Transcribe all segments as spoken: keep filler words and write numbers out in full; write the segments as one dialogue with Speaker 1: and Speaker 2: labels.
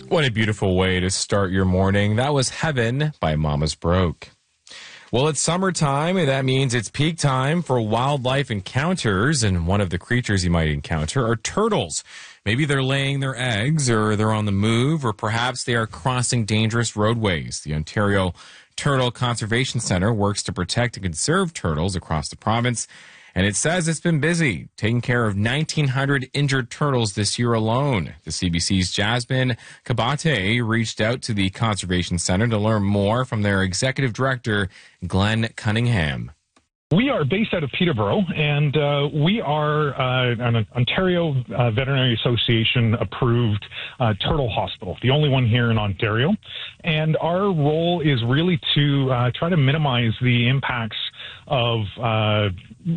Speaker 1: What a beautiful way to start your morning. That was Heaven by Mama's Broke. Well, it's summertime, and that means it's peak time for wildlife encounters, and one of the creatures you might encounter are turtles. Maybe they're laying their eggs, or they're on the move, or perhaps they are crossing dangerous roadways. The Ontario Turtle Conservation Centre works to protect and conserve turtles across the province, and it says it's been busy, taking care of nineteen hundred injured turtles this year alone. The C B C's Jasmine Kabate reached out to the Conservation Centre to learn more from their executive director, Glenn Cunningham.
Speaker 2: We are based out of Peterborough, and uh, we are uh, an Ontario uh, Veterinary Association approved uh, turtle hospital, the only one here in Ontario. And our role is really to uh, try to minimize the impacts of uh,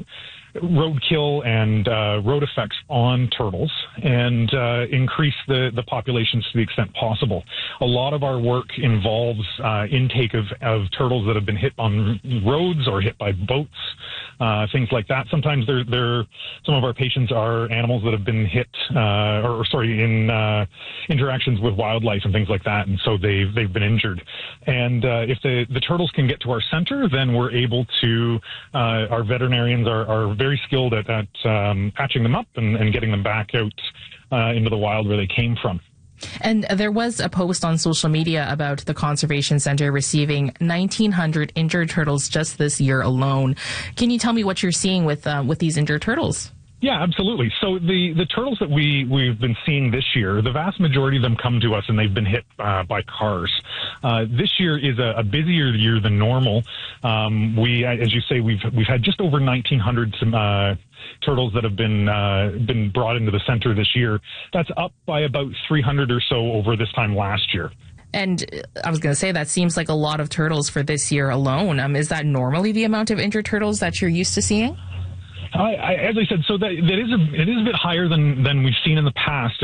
Speaker 2: roadkill and uh, road effects on turtles and uh, increase the, the populations to the extent possible. A lot of our work involves uh, intake of, of turtles that have been hit on roads or hit by boats, uh, things like that. Sometimes they're, they're, some of our patients are animals that have been hit, uh, or, or sorry, in uh, interactions with wildlife and things like that, and so they've, they've been injured. And uh, if the, the turtles can get to our center, then we're able to, uh, our veterinarians are, are very skilled at, at um, patching them up and, and getting them back out uh, into the wild where they came from.
Speaker 3: And there was a post on social media about the Conservation Centre receiving nineteen hundred injured turtles just this year alone. Can you tell me what you're seeing with uh, with these injured turtles?
Speaker 2: Yeah, absolutely. So the, the turtles that we, we've been seeing this year, the vast majority of them come to us and they've been hit uh, by cars. Uh, this year is a, a busier year than normal. Um, we, as you say, we've we've had just over nineteen hundred uh, turtles that have been uh, been brought into the center this year. That's up by about three hundred or so over this time last year.
Speaker 3: And I was going to say, that seems like a lot of turtles for this year alone. Um, is that normally the amount of injured turtles that you're used to seeing?
Speaker 2: I, I, as I said, so that, that is a, it is a bit higher than, than we've seen in the past.